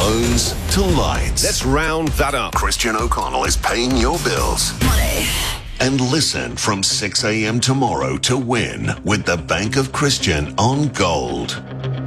loans to lights. Let's round that up. Christian O'Connell is paying your bills. Money. And listen from 6 a.m. tomorrow to win with the Bank of Christian on Gold.